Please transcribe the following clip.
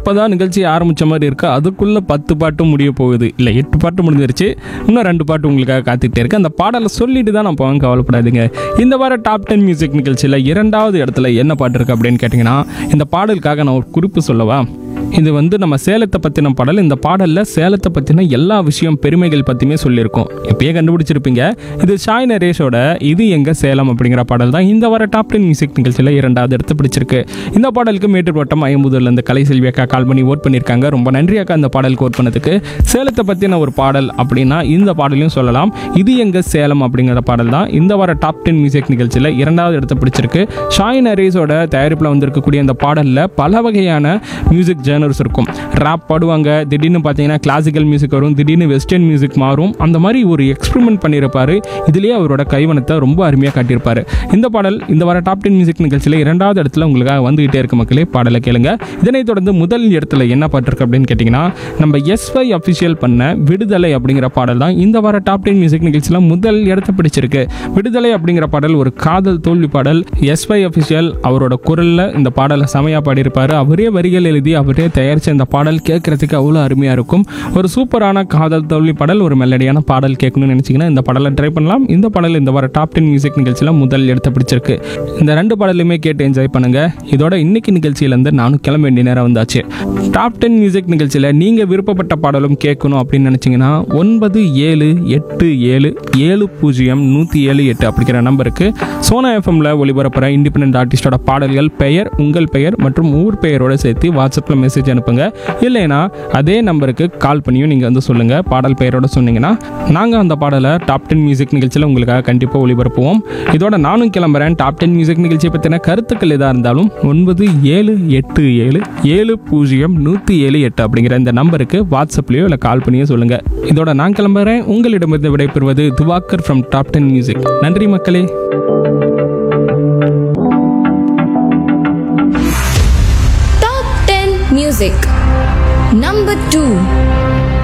இப்போ தான் நிகழ்ச்சி ஆரம்பித்த மாதிரி இருக்குது. அதுக்குள்ளே 10 பாட்டும் முடிய போகுது. இல்லை 8 பாட்டு முடிஞ்சிருச்சு. இன்னும் 2 பாட்டு உங்களுக்காக காத்துக்கிட்டே இருக்கு. அந்த பாடலை சொல்லிட்டு தான் நான் போவேன், கவலைப்படாதீங்க. இந்த வார டாப் 10 மியூசிக் நிகழ்ச்சியில் 2வது இடத்துல என்ன பாட்டு இருக்குது அப்படின்னு கேட்டிங்கன்னா, இந்த பாடலுக்காக நான் ஒரு குறிப்பு சொல்லவா? இது நம்ம சேலத்தை பற்றின பாடல். இந்த பாடலில் சேலத்தை பற்றின எல்லா விஷயம் பெருமைகள் பற்றியுமே சொல்லியிருக்கோம். இப்பயே கண்டுபிடிச்சிருப்பீங்க. இது ஷாய் நரேஷோட இது எங்க சேலம் அப்படிங்கிற பாடல் தான் இந்த வார டாப் 10 மியூசிக் நிகழ்ச்சியில் 2வது இடத்து பிடிச்சிருக்கு. இந்த பாடலுக்கு மேட்டுப்பட்டம் ஐம்பதுலேருந்து கலை செல்வி அக்கா கால் பண்ணி ஓட் பண்ணியிருக்காங்க. ரொம்ப நன்றி அக்கா இந்த பாடலுக்கு ஓட் பண்ணதுக்கு. சேலத்தை பற்றின ஒரு பாடல் அப்படின்னா இந்த பாடலையும் சொல்லலாம். இது எங்க சேலம் அப்படிங்கிற பாடல் தான் இந்த வார டாப் 10 மியூசிக் நிகழ்ச்சியில் 2வது இடத்தை பிடிச்சிருக்கு. ஷாய் நரேஷோட தயாரிப்பில் வந்திருக்கக்கூடிய இந்த பாடலில் பல வகையான மியூசிக் ஜேர்னல்ஸ் இருக்கும். ராப் பாடுவாங்க, திடீர்னு பார்த்தீங்கன்னா கிளாசிக்கல் மியூசிக் வரும், திடீர்னு வெஸ்டர்ன் மியூசிக் மாறும். அந்த மாதிரி ஒரு எக்ஸ்பெரிமெண்ட் பண்ணியிருப்பாரு. இதுலேயே அவரோட கைவனத்தை ரொம்ப அருமையாக காட்டியிருப்பாரு. இந்த பாடல் இந்த வார டாப் 10 மியூசிக் நிகழ்ச்சியில் 2வது இடத்துல உங்களுக்காக வந்துகிட்டே இருக்க மக்களே. பாடலை கேளுங்க. இதனைத் தொடர்ந்து முதல் இடத்துல என்ன பாட்டு இருக்கு அப்படின்னு கேட்டிங்கன்னா, நம்ம SY அஃபிஷியல் பண்ண விடுதலை அப்படிங்கிற பாடல் தான் இந்த வார டாப் 10 மியூசிக் நிகழ்ச்சியில் முதல் இடத்தை பிடிச்சிருக்கு. விடுதலை அப்படிங்கிற பாடல் ஒரு காதல் தோல்வி பாடல். SY அஃபிஷியல் அவரோட குரலில் இந்த பாடலை செமையாக பாடியிருப்பார். அவரே வரிகள் எழுதி அவரே தயாரித்த இந்த பாடல் கேட்கறதுக்கு அவ்வளோ அருமையாக இருக்கும். ஒரு சூப்பரான காதல் தோல்வி பாடல், ஒரு மெலடியான பாடல் கேட்கணும்னு நினச்சிங்கன்னா இந்த பாடலை ட்ரை பண்ணலாம். இந்த பாடல் இந்த வார டாப் 10 மியூசிக் நிகழ்ச்சியில் முதல் இடத்தை பிடிச்சிருக்கு. இந்த 2 பாடலுமே கேட்டு என்ஜாய் பண்ணுங்க. இதோட இன்னைக்கு நிகழ்ச்சியிலேருந்து நானும் கிளம்ப வேண்டிய நேரம் வந்தாச்சு. டாப் 10 மியூசிக் நிகழ்ச்சியில் நீங்கள் விருப்பப்பட்ட பாடலும் கேட்கணும் அப்படின்னு நினச்சிங்கன்னா 9787070178 அப்படிங்கிற நம்பருக்கு சோனா எஃப்எம்ல ஒளிபரப்புற இண்டிபெண்டன்ட் ஆர்டிஸ்டோட பாடல்கள் பெயர், உங்கள் பெயர் மற்றும் ஊர் பெயரோட சேர்த்து வாட்ஸ்அப்பில் மெசேஜ் அனுப்புங்க. இல்லைன்னா அதே நம்பருக்கு கால் பண்ணியும் நீங்கள் சொல்லுங்கள். பாடல் பெயரோட சொன்னீங்கன்னா நாங்கள் அந்த பாடலை டாப் 10 மியூசிக் நிகழ்ச்சியில் உங்களுக்காக கண்டிப்பாக ஒளிபரப்புவோம். இதோட நானும் கிளம்புறேன். டாப் 10 மியூசிக் நிகழ்ச்சியை பற்றின கருத்துக்கள் எதாக இருந்தாலும் 9787070178 அப்படிங்கிற இந்த நம்பருக்கு வாட்ஸ்அப்லேயோ இல்லை கால் பண்ணியோ சொல்லுங்கள். இதோட நான் கிளம்புறேன். உங்களிடமிருந்து விடைபெறுவது துவாக்கர் ஃப்ரம் டாப் 10 மியூசிக். நன்றி மக்களே. Top 10 Music Number 2.